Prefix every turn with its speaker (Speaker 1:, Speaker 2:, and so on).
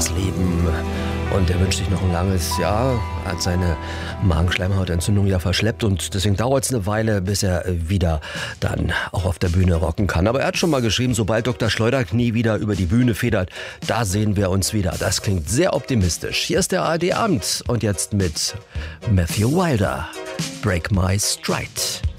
Speaker 1: das Leben. Und er wünscht sich noch ein langes Jahr. Er hat seine Magenschleimhautentzündung ja verschleppt und deswegen dauert es eine Weile, bis er wieder dann auch auf der Bühne rocken kann. Aber er hat schon mal geschrieben, sobald Dr. Schleuderknie wieder über die Bühne federt, da sehen wir uns wieder. Das klingt sehr optimistisch. Hier ist der ARD Abend und jetzt mit Matthew Wilder, Break My Stride.